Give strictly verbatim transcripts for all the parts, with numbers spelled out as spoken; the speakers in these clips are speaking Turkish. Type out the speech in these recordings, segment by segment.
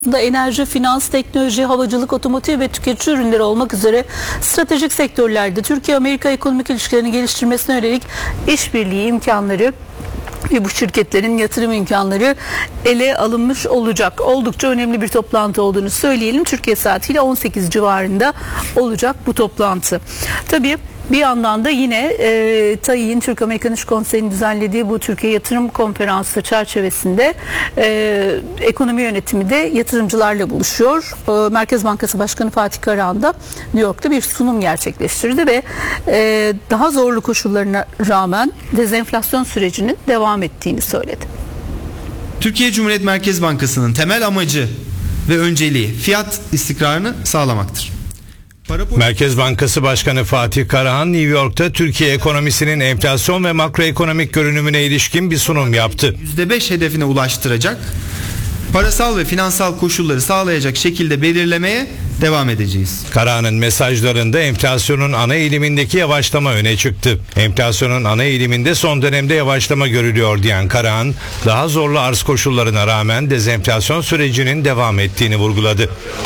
da enerji, finans, teknoloji, havacılık, otomotiv ve tüketici ürünleri olmak üzere stratejik sektörlerde Türkiye-Amerika ekonomik ilişkilerini geliştirmesine yönelik işbirliği imkanları ve bu şirketlerin yatırım imkanları ele alınmış olacak. Oldukça önemli bir toplantı olduğunu söyleyelim. Türkiye saatiyle on sekiz civarında olacak bu toplantı. Tabii bir yandan da yine e, TAİ'nin Türk-Amerikan İş Konseyi'nin düzenlediği bu Türkiye Yatırım Konferansı çerçevesinde e, ekonomi yönetimi de yatırımcılarla buluşuyor. E, Merkez Bankası Başkanı Fatih Karahan da New York'ta bir sunum gerçekleştirdi ve e, daha zorlu koşullarına rağmen dezenflasyon sürecinin devam ettiğini söyledi. Türkiye Cumhuriyet Merkez Bankası'nın temel amacı ve önceliği fiyat istikrarını sağlamaktır. Merkez Bankası Başkanı Fatih Karahan New York'ta Türkiye ekonomisinin enflasyon ve makroekonomik görünümüne ilişkin bir sunum yaptı. yüzde beş hedefine ulaştıracak, parasal ve finansal koşulları sağlayacak şekilde belirlemeye devam edeceğiz. Karahan'ın mesajlarında enflasyonun ana eğilimindeki yavaşlama öne çıktı. Enflasyonun ana eğiliminde son dönemde yavaşlama görülüyor diyen Karahan, daha zorlu arz koşullarına rağmen dezenflasyon sürecinin devam ettiğini vurguladı.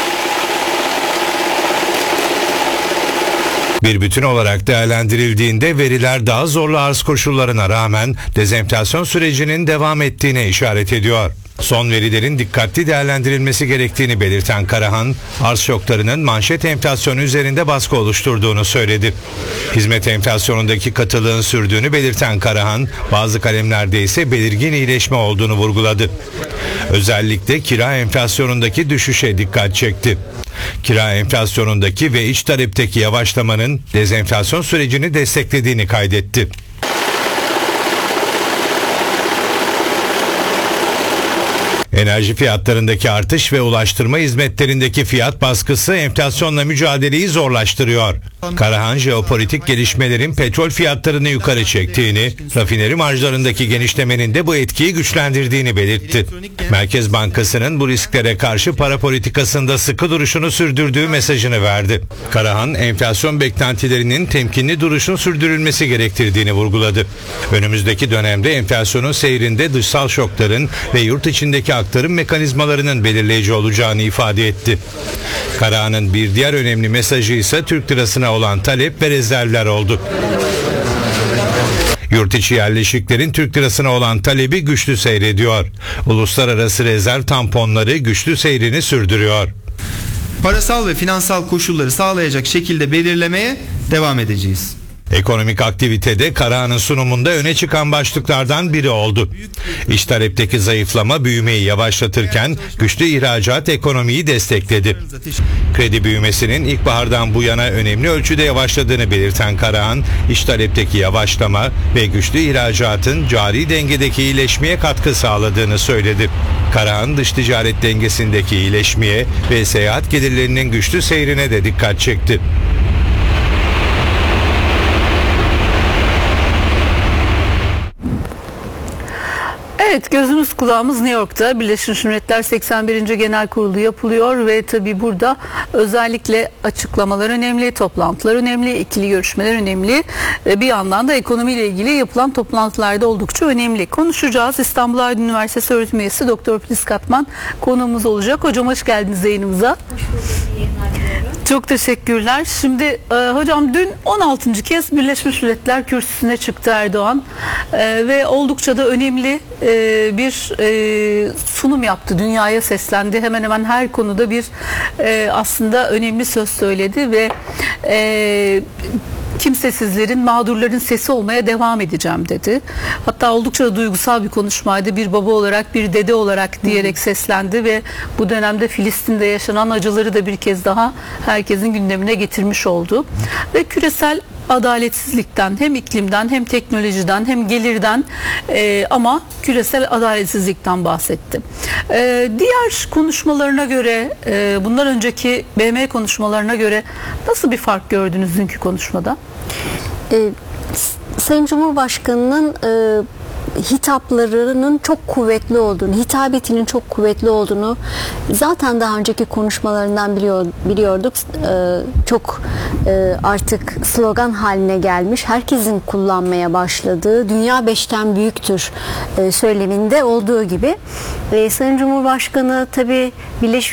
Bir bütün olarak değerlendirildiğinde veriler daha zorlu arz koşullarına rağmen dezenflasyon sürecinin devam ettiğine işaret ediyor. Son verilerin dikkatli değerlendirilmesi gerektiğini belirten Karahan, arz şoklarının manşet enflasyonu üzerinde baskı oluşturduğunu söyledi. Hizmet enflasyonundaki katılığın sürdüğünü belirten Karahan, bazı kalemlerde ise belirgin iyileşme olduğunu vurguladı. Özellikle kira enflasyonundaki düşüşe dikkat çekti. Kira enflasyonundaki ve iç talepteki yavaşlamanın dezenflasyon sürecini desteklediğini kaydetti. Enerji fiyatlarındaki artış ve ulaştırma hizmetlerindeki fiyat baskısı enflasyonla mücadeleyi zorlaştırıyor. Karahan, jeopolitik gelişmelerin petrol fiyatlarını yukarı çektiğini, rafineri marjlarındaki genişlemenin de bu etkiyi güçlendirdiğini belirtti. Merkez Bankası'nın bu risklere karşı para politikasında sıkı duruşunu sürdürdüğü mesajını verdi. Karahan, enflasyon beklentilerinin temkinli duruşun sürdürülmesi gerektirdiğini vurguladı. Önümüzdeki dönemde enflasyonun seyrinde dışsal şokların ve yurt içindeki aktarım mekanizmalarının belirleyici olacağını ifade etti. Karahan'ın bir diğer önemli mesajı ise Türk lirasına olan talep ve rezervler oldu. Yurt içi yerleşiklerin Türk lirasına olan talebi güçlü seyrediyor. Uluslararası rezerv tamponları güçlü seyrini sürdürüyor. Parasal ve finansal koşulları sağlayacak şekilde belirlemeye devam edeceğiz. Ekonomik aktivitede Karahan'ın sunumunda öne çıkan başlıklardan biri oldu. İç talepteki zayıflama büyümeyi yavaşlatırken güçlü ihracat ekonomiyi destekledi. Kredi büyümesinin ilkbahardan bu yana önemli ölçüde yavaşladığını belirten Karahan, iç talepteki yavaşlama ve güçlü ihracatın cari dengedeki iyileşmeye katkı sağladığını söyledi. Karahan, dış ticaret dengesindeki iyileşmeye ve seyahat gelirlerinin güçlü seyrine de dikkat çekti. Evet, gözümüz kulağımız New York'ta. Birleşmiş Milletler seksen birinci Genel Kurulu yapılıyor ve tabii burada özellikle açıklamalar önemli, toplantılar önemli, ikili görüşmeler önemli. Bir yandan da ekonomiyle ilgili yapılan toplantılarda oldukça önemli. Konuşacağız. İstanbul Aydın Üniversitesi öğretim üyesi Doktor Filiz Katman konuğumuz olacak. Hocam hoş geldiniz yayınımıza. Hoş bulduk. Çok teşekkürler. Şimdi e, hocam dün on altıncı kez Birleşmiş Milletler kürsüsüne çıktı Erdoğan e, ve oldukça da önemli e, bir e, sunum yaptı. Dünyaya seslendi. Hemen hemen her konuda bir e, aslında önemli söz söyledi ve e, kimsesizlerin, mağdurların sesi olmaya devam edeceğim dedi. Hatta oldukça da duygusal bir konuşmaydı. Bir baba olarak, bir dede olarak diyerek seslendi ve bu dönemde Filistin'de yaşanan acıları da bir kez daha herkesin gündemine getirmiş oldu. Ve küresel adaletsizlikten, hem iklimden hem teknolojiden hem gelirden e, ama küresel adaletsizlikten bahsetti. E, diğer konuşmalarına göre, e, bundan önceki B M konuşmalarına göre nasıl bir fark gördünüz dünkü konuşmada? E, Sayın Cumhurbaşkanı'nın e, hitaplarının çok kuvvetli olduğunu, hitabetinin çok kuvvetli olduğunu zaten daha önceki konuşmalarından biliyor, biliyorduk. Ee, çok e, artık slogan haline gelmiş, herkesin kullanmaya başladığı dünya beşten büyüktür e, söyleminde olduğu gibi. E, Sayın Cumhurbaşkanı tabii Birleşmiş